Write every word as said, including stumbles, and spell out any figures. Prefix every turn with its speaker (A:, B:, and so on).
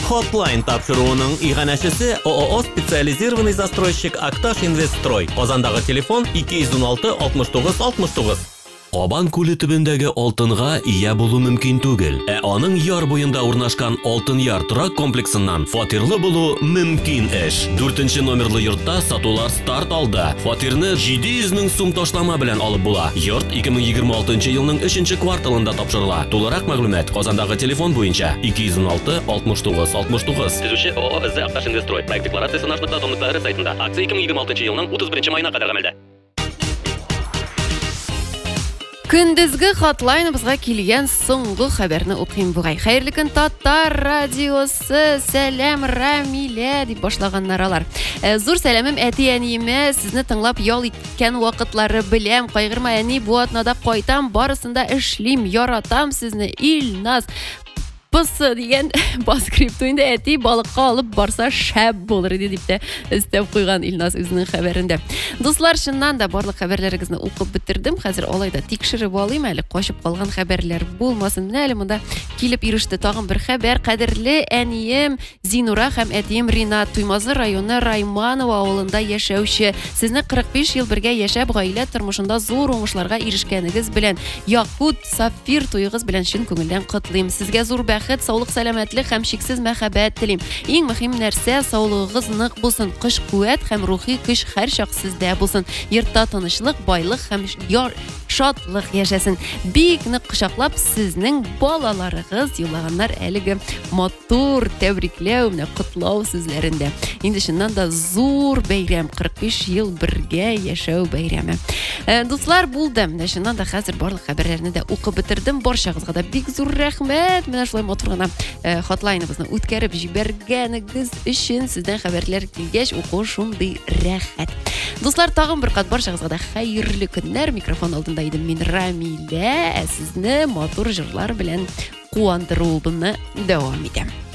A: Hotline тапшыруының иганәчесе ООО специализированный застройщик Акташ Инвестстрой. Казандагы телефон ике йөз уналты алтмыш тугыз алтмыш тугыз. Кабан күле төбендәге алтынга ия булу мөмкин түгел. Ә аның яр буенда урнашкан Алтын Яр торак комплексыннан фатирлы булу мөмкин эш. Дүртенче номерлы йортта сатулар старт алды. Фатирны җиде йөз мең сум ташлама белән алып була. Йорт ике мең егерме алтынчы елның өченче кварталында тапшырыла. Тулырак мәгълүмат Казандагы телефон буенча ике йөз уналты алтмыш тугыз алтмыш тугыз. Төзүче ООО Акташ Инвестстрой. Проект декларациясе нашта томлыклары сайтында. Акция ике мең егерме алтынчы елның утыз беренче майына кадәр гамәлдә.
B: Көндезгі хатлайныбызға келген соңғы хәбәрні оқиым бұғай. Хәйрлі күн Татар радиосы, сәлем Рамилә дип башлаганнар алар. Зур сәлемім әти әниеме, сезне тыңлап ял иткән вакытлары беләм. Кайгырма әни, бу атнада кайтам, барысында эшлим, яратам сезне, Илназ. Пысы деген баскриптуында әти балыққа алып барса шәп болыр иде дип тә өстәп куйган Илназ үзенең хәбәрендә. Дуслар, чыннан да барлык хәбәрләрегезне укып бетердем. Хәзер алайда тикшереп алыйм, әле качып калган хәбәрләр булмасын. Менә әле монда килеп иреште тагын бер хәбәр. Кадерле әнием Зинура һәм әтием Ринат, Туймазы районы Райманова авылында яшәүче. Сезне кырык биш ел бергә яшәп, гаилә тормышында зур уңышларга ирешкәнегез белән, Якут Сафир туегыз белән чын күңелдән котлыйм. Сезгә зур бәхет, саулык, сәламәтлек һәм шиксез мәхәббәт телим. Иң мөһим нәрсә, саулыгыгыз нык булсын, көч куәт һәм рухи көч һәр чак сездә булсын. Йортта тынычлык, байлык һәм яр шатлык яшәсен. Бик нык кочаклап сезнең балаларыгыз юлаганнар әлеге матур тәбрикләү менә котлау сүзләрендә. Инде чыннан да зур бәйрәм, кырык биш ел бергә яшәү бәйрәме. Дуслар, булды. Менә чыннан да хәзер барлык хәбәрләрне дә укып бетердем. Барчагызга да бик зур рәхмәт. Менә шулай матур гына хатлайныбызны үткәреп җибәргәнегез өчен, сездән хәбәрләр килгәч уку шундый рәхәт. Дуслар, тагын бер кат барчагызга да хәерле көннәр. Микрофон алдында идем мин, Рамилә, ә сезне матур җырлар белән куандыруыбызны дәвам итәм.